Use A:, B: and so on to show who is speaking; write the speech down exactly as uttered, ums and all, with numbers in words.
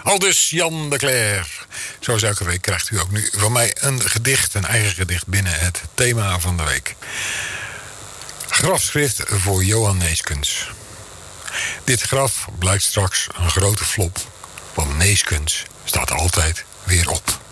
A: Aldus Jan de Cler. Zoals elke week krijgt u ook nu van mij een gedicht, een eigen gedicht binnen het thema van de week. Grafschrift voor Johan Neeskens. Dit graf blijkt straks een grote flop, want Neeskens staat altijd weer op.